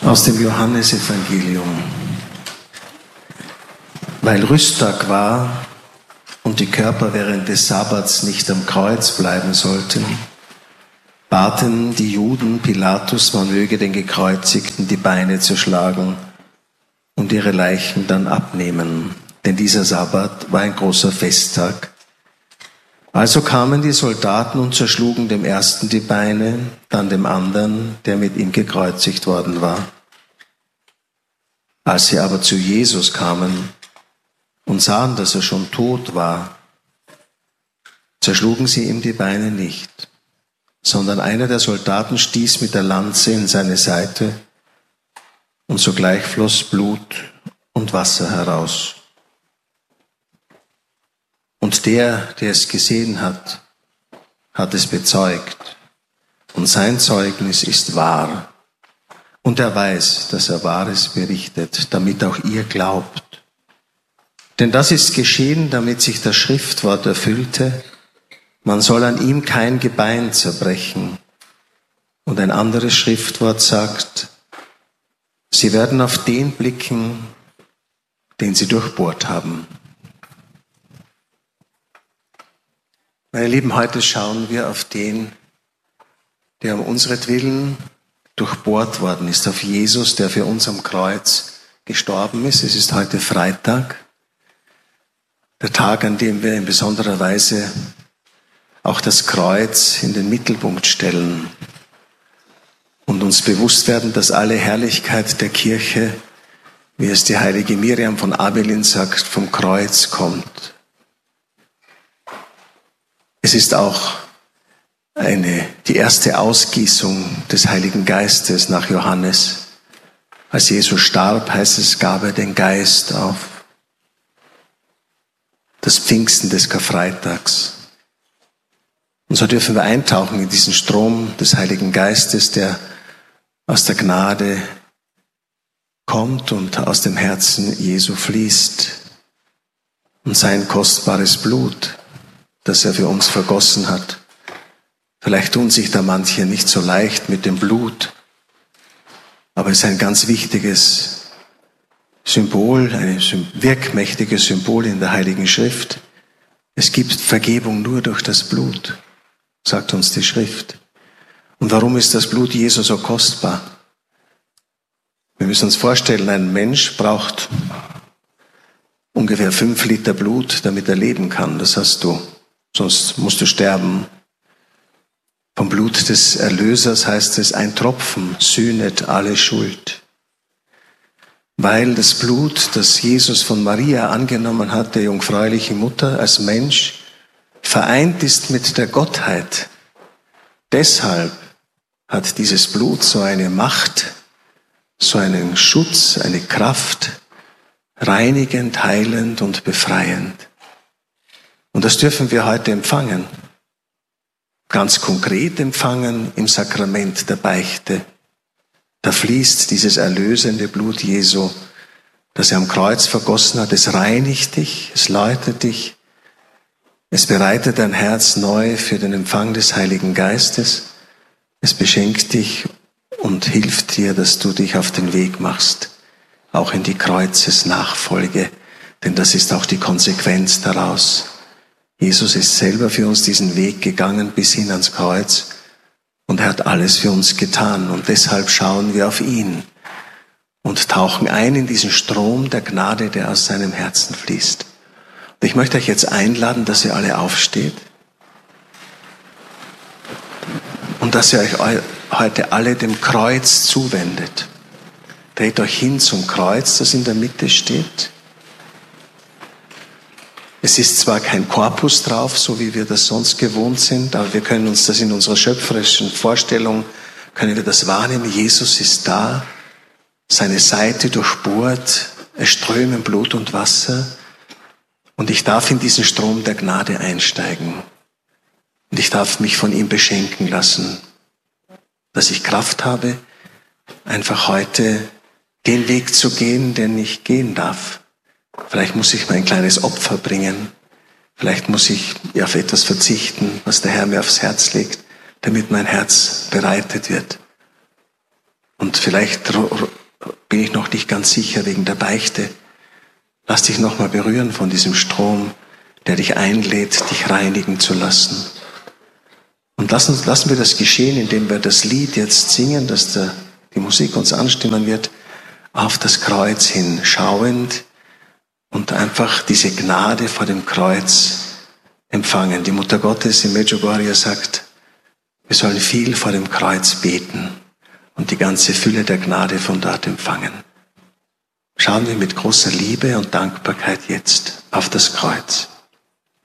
Aus dem Johannesevangelium. Weil Rüsttag war und die Körper während des Sabbats nicht am Kreuz bleiben sollten, baten die Juden Pilatus, man möge den Gekreuzigten die Beine zerschlagen und ihre Leichen dann abnehmen. Denn dieser Sabbat war ein großer Festtag. Also kamen die Soldaten und zerschlugen dem ersten die Beine, dann dem anderen, der mit ihm gekreuzigt worden war. Als sie aber zu Jesus kamen und sahen, dass er schon tot war, zerschlugen sie ihm die Beine nicht, sondern einer der Soldaten stieß mit der Lanze in seine Seite und sogleich floss Blut und Wasser heraus. Und der es gesehen hat, hat es bezeugt. Und sein Zeugnis ist wahr. Und er weiß, dass er Wahres berichtet, damit auch ihr glaubt. Denn das ist geschehen, damit sich das Schriftwort erfüllte. Man soll an ihm kein Gebein zerbrechen. Und ein anderes Schriftwort sagt, sie werden auf den blicken, den sie durchbohrt haben. Meine Lieben, heute schauen wir auf den, der um unseretwillen durchbohrt worden ist, auf Jesus, der für uns am Kreuz gestorben ist. Es ist heute Freitag, der Tag, an dem wir in besonderer Weise auch das Kreuz in den Mittelpunkt stellen und uns bewusst werden, dass alle Herrlichkeit der Kirche, wie es die heilige Miriam von Abelin sagt, vom Kreuz kommt. Es ist auch die erste Ausgießung des Heiligen Geistes nach Johannes. Als Jesus starb, heißt es, gab er den Geist auf. Das Pfingsten des Karfreitags. Und so dürfen wir eintauchen in diesen Strom des Heiligen Geistes, der aus der Gnade kommt und aus dem Herzen Jesu fließt. Und sein kostbares Blut, das er für uns vergossen hat. Vielleicht tun sich da manche nicht so leicht mit dem Blut, aber es ist ein ganz wichtiges Symbol, ein wirkmächtiges Symbol in der Heiligen Schrift. Es gibt Vergebung nur durch das Blut, sagt uns die Schrift. Und warum ist das Blut Jesu so kostbar? Wir müssen uns vorstellen, ein Mensch braucht ungefähr 5 Liter Blut, damit er leben kann. Das hast du. Sonst musst du sterben. Vom Blut des Erlösers heißt es, ein Tropfen sühnet alle Schuld. Weil das Blut, das Jesus von Maria angenommen hat, der jungfräulichen Mutter, als Mensch, vereint ist mit der Gottheit. Deshalb hat dieses Blut so eine Macht, so einen Schutz, eine Kraft, reinigend, heilend und befreiend. Und das dürfen wir heute empfangen. Ganz konkret empfangen im Sakrament der Beichte. Da fließt dieses erlösende Blut Jesu, das er am Kreuz vergossen hat. Es reinigt dich, es läutert dich, es bereitet dein Herz neu für den Empfang des Heiligen Geistes. Es beschenkt dich und hilft dir, dass du dich auf den Weg machst, auch in die Kreuzesnachfolge. Denn das ist auch die Konsequenz daraus. Jesus ist selber für uns diesen Weg gegangen bis hin ans Kreuz und er hat alles für uns getan. Und deshalb schauen wir auf ihn und tauchen ein in diesen Strom der Gnade, der aus seinem Herzen fließt. Und ich möchte euch jetzt einladen, dass ihr alle aufsteht und dass ihr euch heute alle dem Kreuz zuwendet. Dreht euch hin zum Kreuz, das in der Mitte steht. Es ist zwar kein Korpus drauf, so wie wir das sonst gewohnt sind, aber wir können uns das in unserer schöpferischen Vorstellung, können wir das wahrnehmen. Jesus ist da, seine Seite durchbohrt, es strömen Blut und Wasser und ich darf in diesen Strom der Gnade einsteigen und ich darf mich von ihm beschenken lassen, dass ich Kraft habe, einfach heute den Weg zu gehen, den ich gehen darf. Vielleicht muss ich mein kleines Opfer bringen. Vielleicht muss ich auf etwas verzichten, was der Herr mir aufs Herz legt, damit mein Herz bereitet wird. Und vielleicht bin ich noch nicht ganz sicher wegen der Beichte. Lass dich nochmal berühren von diesem Strom, der dich einlädt, dich reinigen zu lassen. Und lassen wir das geschehen, indem wir das Lied jetzt singen, dass die Musik uns anstimmen wird, auf das Kreuz hin schauend und einfach diese Gnade vor dem Kreuz empfangen. Die Mutter Gottes in Medjugorje sagt, wir sollen viel vor dem Kreuz beten und die ganze Fülle der Gnade von dort empfangen. Schauen wir mit großer Liebe und Dankbarkeit jetzt auf das Kreuz.